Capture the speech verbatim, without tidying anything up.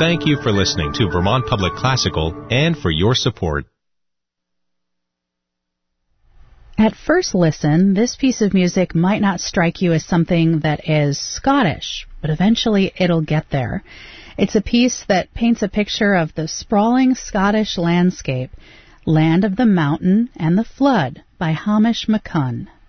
Thank you for listening to Vermont Public Classical and for your support. At first listen, this piece of music might not strike you as something that is Scottish, but eventually it'll get there. It's a piece that paints a picture of the sprawling Scottish landscape, Land of the Mountain and the Flood by Hamish MacCunn.